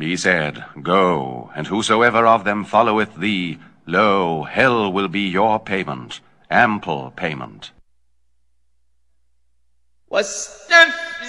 He said, Go, and whosoever of them followeth thee, lo, hell will be your payment, ample payment.